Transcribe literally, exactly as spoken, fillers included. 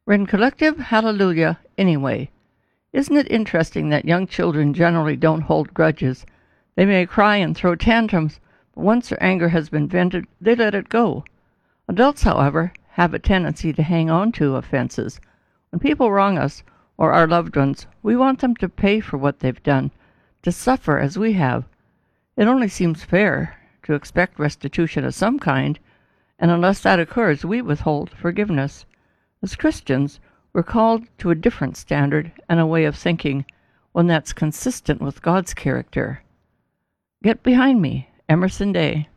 We're in collective hallelujah anyway. Isn't it interesting that young children generally don't hold grudges? They may cry and throw tantrums, but once their anger has been vented, they let it go. Adults, however, have a tendency to hang on to offenses. When people wrong us, or our loved ones, we want them to pay for what they've done, to suffer as we have. It only seems fair to expect restitution of some kind, and unless that occurs, we withhold forgiveness. As Christians, we're called to a different standard and a way of thinking, one that's consistent with God's character. Get behind me, Emerson Day.